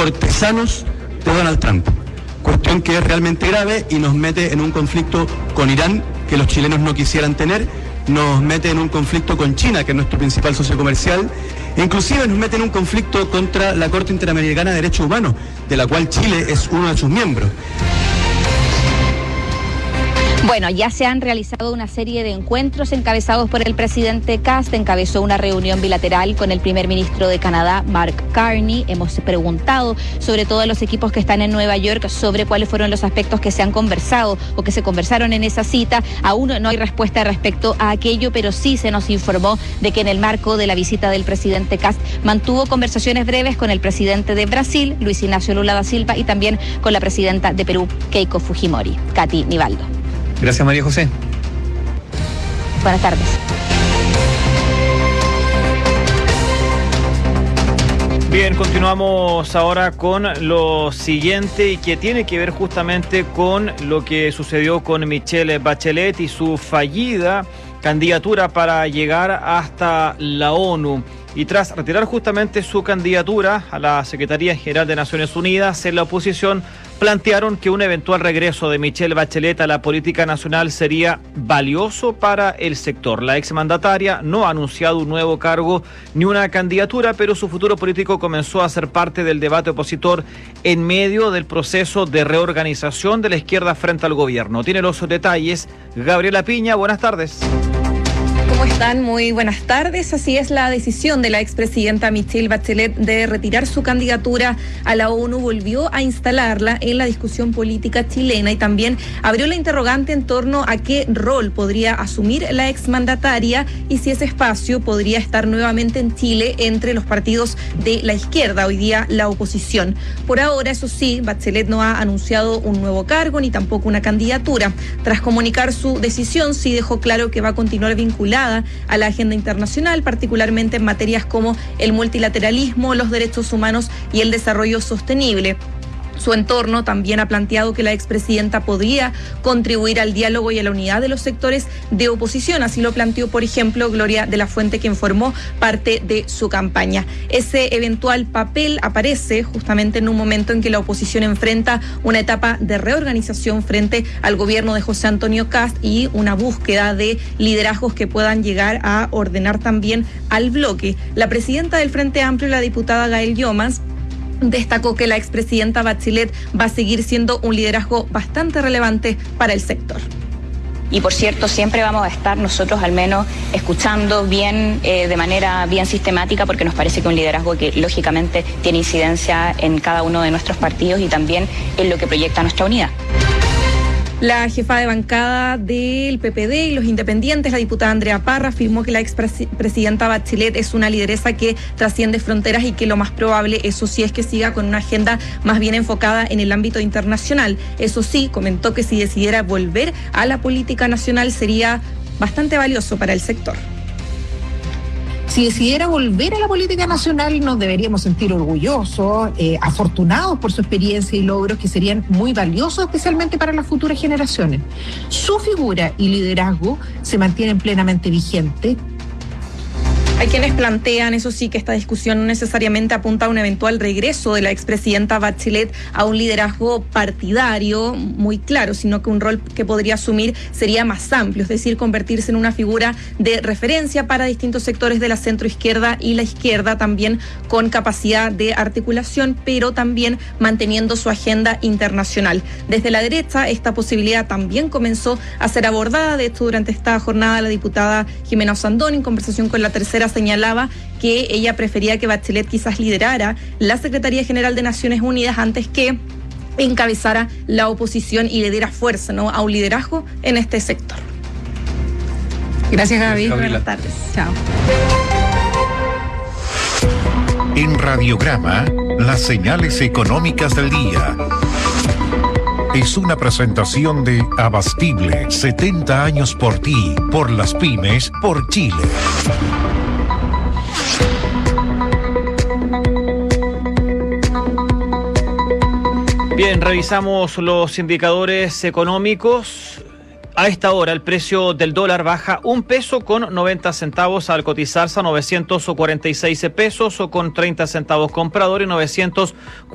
cortesanos de Donald Trump. Cuestión que es realmente grave y nos mete en un conflicto con Irán que los chilenos no quisieran tener, nos mete en un conflicto con China, que es nuestro principal socio comercial, e inclusive nos mete en un conflicto contra la Corte Interamericana de Derechos Humanos, de la cual Chile es uno de sus miembros. Bueno, ya se han realizado una serie de encuentros encabezados por el presidente Kast. Encabezó una reunión bilateral con el primer ministro de Canadá, Mark Carney. Hemos preguntado sobre todos los equipos que están en Nueva York, sobre cuáles fueron los aspectos que se han conversado o que se conversaron en esa cita. Aún no hay respuesta respecto a aquello, pero sí se nos informó de que en el marco de la visita del presidente Kast mantuvo conversaciones breves con el presidente de Brasil, Luis Ignacio Lula da Silva, y también con la presidenta de Perú, Keiko Fujimori. Katy Nivaldo. Gracias, María José. Buenas tardes. Bien, continuamos ahora con lo siguiente y que tiene que ver justamente con lo que sucedió con Michelle Bachelet y su fallida candidatura para llegar hasta la ONU. Y tras retirar justamente su candidatura a la Secretaría General de Naciones Unidas, en la oposición plantearon que un eventual regreso de Michelle Bachelet a la política nacional sería valioso para el sector. La exmandataria no ha anunciado un nuevo cargo ni una candidatura, pero su futuro político comenzó a ser parte del debate opositor en medio del proceso de reorganización de la izquierda frente al gobierno. Tiene los detalles Gabriela Piña, buenas tardes. ¿Cómo están? Muy buenas tardes. Así es, la decisión de la expresidenta Michelle Bachelet de retirar su candidatura a la ONU volvió a instalarla en la discusión política chilena y también abrió la interrogante en torno a qué rol podría asumir la exmandataria y si ese espacio podría estar nuevamente en Chile entre los partidos de la izquierda, hoy día la oposición. Por ahora, eso sí, Bachelet no ha anunciado un nuevo cargo ni tampoco una candidatura. Tras comunicar su decisión, sí dejó claro que va a continuar vinculada a la agenda internacional, particularmente en materias como el multilateralismo, los derechos humanos y el desarrollo sostenible. Su entorno también ha planteado que la expresidenta podría contribuir al diálogo y a la unidad de los sectores de oposición. Así lo planteó, por ejemplo, Gloria de la Fuente, quien formó parte de su campaña. Ese eventual papel aparece justamente en un momento en que la oposición enfrenta una etapa de reorganización frente al gobierno de José Antonio Kast y una búsqueda de liderazgos que puedan llegar a ordenar también al bloque. La presidenta del Frente Amplio, la diputada Gael Llomas, destacó que la expresidenta Bachelet va a seguir siendo un liderazgo bastante relevante para el sector. Y por cierto, siempre vamos a estar nosotros al menos escuchando bien, de manera bien sistemática, porque nos parece que un liderazgo que lógicamente tiene incidencia en cada uno de nuestros partidos y también en lo que proyecta nuestra unidad. La jefa de bancada del PPD y los independientes, la diputada Andrea Parra, afirmó que la expresidenta Bachelet es una lideresa que trasciende fronteras y que lo más probable, eso sí, es que siga con una agenda más bien enfocada en el ámbito internacional. Eso sí, comentó que si decidiera volver a la política nacional sería bastante valioso para el sector. Si decidiera volver a la política nacional, nos deberíamos sentir orgullosos, afortunados por su experiencia y logros que serían muy valiosos, especialmente para las futuras generaciones. Su figura y liderazgo se mantienen plenamente vigentes. Hay quienes plantean, eso sí, que esta discusión no necesariamente apunta a un eventual regreso de la expresidenta Bachelet a un liderazgo partidario muy claro, sino que un rol que podría asumir sería más amplio, es decir, convertirse en una figura de referencia para distintos sectores de la centroizquierda y la izquierda, también con capacidad de articulación, pero también manteniendo su agenda internacional. Desde la derecha, esta posibilidad también comenzó a ser abordada. De hecho, durante esta jornada, la diputada Jimena Osandón, en conversación con La Tercera, señalaba que ella prefería que Bachelet quizás liderara la Secretaría General de Naciones Unidas antes que encabezara la oposición y le diera fuerza, ¿no?, a un liderazgo en este sector. Gracias, Gaby. Buenas tardes. Chao. En Radiograma, las señales económicas del día. Es una presentación de Abastible, 70 años por ti, por las pymes, por Chile. Bien, revisamos los indicadores económicos. A esta hora el precio del dólar baja 1 peso con 90 centavos al cotizarse a 946 pesos o con 30 centavos comprador y 900